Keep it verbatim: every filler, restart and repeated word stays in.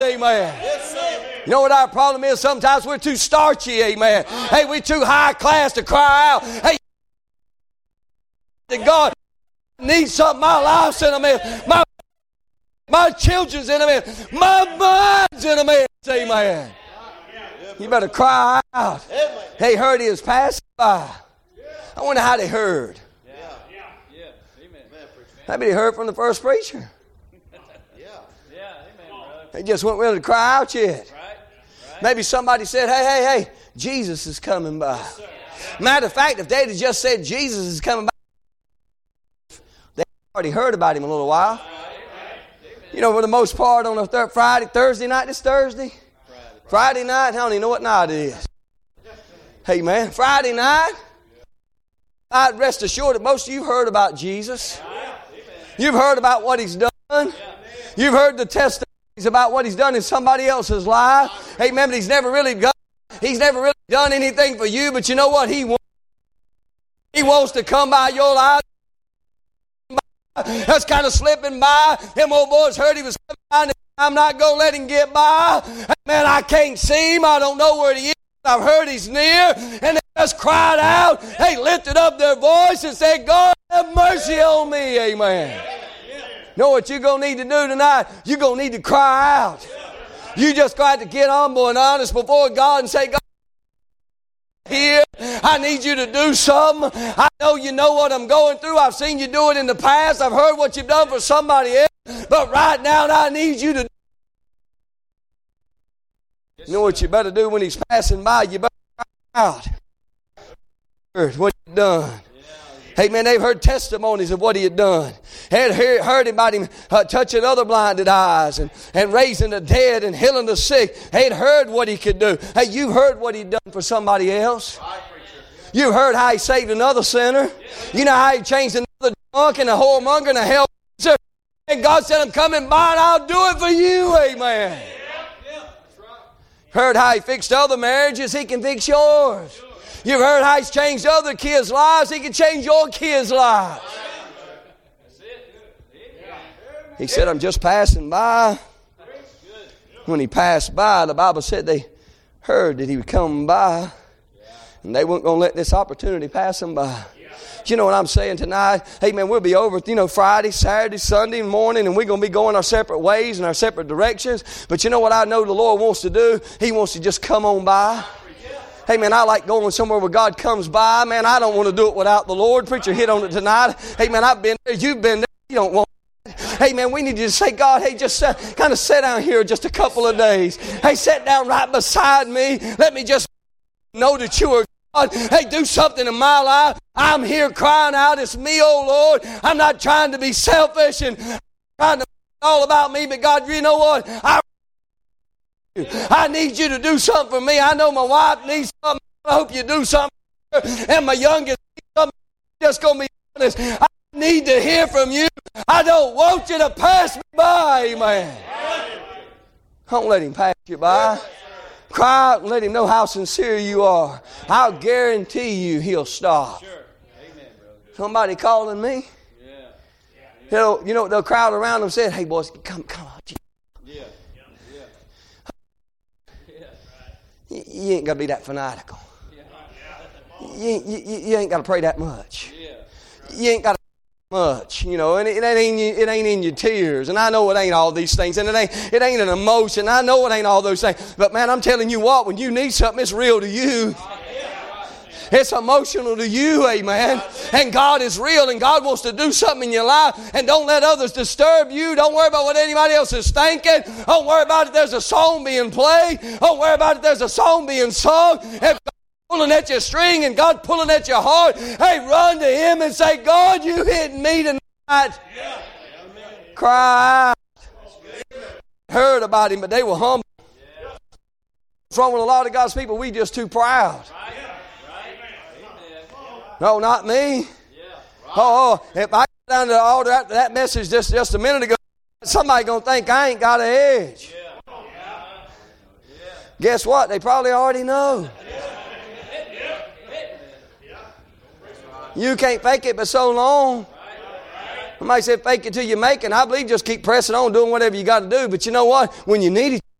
Amen. Yes, sir. You know what our problem is? Sometimes we're too starchy, amen. Hey, we're too high class to cry out. Hey, God needs something. My life's in a mess. My, my children's in a mess. My mind's in a mess, amen. You better cry out. They heard he was passing by. I wonder how they heard. Maybe they heard from the first preacher. They just weren't willing to cry out yet. Maybe somebody said, hey, hey, hey, Jesus is coming by. Matter of fact, if they had just said Jesus is coming by, they already heard about him a little while. You know, for the most part on a th- Friday, Thursday night, this Thursday? Friday night, I don't even know what night it is. Hey, man, Friday night, I'd rest assured that most of you heard about Jesus. You've heard about what he's done. You've heard the testimony about what he's done in somebody else's life. Amen. But he's never really done, he's never really done anything for you. But you know what? He wants, he wants to come by your life. That's kind of slipping by. Them old boys heard he was coming by. I'm not going to let him get by. Man, I can't see him. I don't know where he is. I've heard he's near. And they just cried out. They lifted up their voice and said, God, have mercy on me. Amen. You know what you're going to need to do tonight? You're going to need to cry out. You just got to get humble and honest before God and say, God, here, I need you to do something. I know you know what I'm going through. I've seen you do it in the past. I've heard what you've done for somebody else. But right now, I need you to do. You know what you better do when he's passing by? You better cry out. Heard what you've done. Hey, man, they've heard testimonies of what he had done. Had heard, heard about him uh, touching other blinded eyes and, and raising the dead and healing the sick. They'd heard what he could do. Hey, you heard what he'd done for somebody else. You heard how he saved another sinner. You know how he changed another drunk and a whoremonger and a hell. And God said, I'm coming by and I'll do it for you. Amen. Heard how he fixed other marriages. He can fix yours. You've heard how he's changed other kids' lives. He can change your kids' lives. He said, I'm just passing by. When he passed by, the Bible said they heard that he would come by. And they weren't going to let this opportunity pass them by. You know what I'm saying tonight? Hey, man, we'll be over, you know, Friday, Saturday, Sunday morning, and we're going to be going our separate ways and our separate directions. But you know what I know the Lord wants to do? He wants to just come on by. Hey, man, I like going somewhere where God comes by. Man, I don't want to do it without the Lord. Preacher hit on it tonight. Hey, man, I've been there. You've been there. You don't want it. Hey, man, we need to just say, God, hey, just uh, kind of sit down here just a couple of days. Hey, sit down right beside me. Let me just know that you are God. Hey, do something in my life. I'm here crying out. It's me, oh Lord. I'm not trying to be selfish and trying to be all about me. But God, you know what? I I need you to do something for me. I know my wife needs something. I hope you do something. And my youngest needs something. Just going to be honest. I need to hear from you. I don't want you to pass me by. Amen. Don't let him pass you by. Cry out and let him know how sincere you are. I'll guarantee you he'll stop. Somebody calling me? You know, you know the crowd around them said, hey, boys, come, come on. You ain't got to be that fanatical. You ain't, you, you ain't got to pray that much. You ain't got to pray much, you know, and it, it, ain't, it ain't in your tears. And I know it ain't all these things, and it ain't, it ain't an emotion. I know it ain't all those things. But, man, I'm telling you what, when you need something, it's real to you. It's emotional to you, amen. And God is real, and God wants to do something in your life. And don't let others disturb you. Don't worry about what anybody else is thinking. Don't worry about it. There's a song being played. Don't worry about it. There's a song being sung. If God's pulling at your string and God pulling at your heart, hey, run to Him and say, God, you hit me tonight. Cry out. Heard about Him, but they were humble. What's wrong with a lot of God's people? We just too proud. No, not me. Yeah, right. Oh, oh, if I go down to the altar after that message just, just a minute ago, somebody going to think I ain't got an edge. Yeah. Yeah. Yeah. Guess what? They probably already know. Yeah. You can't fake it but so long. Somebody said fake it till you make it. I believe just keep pressing on, doing whatever you got to do. But you know what? When you need it,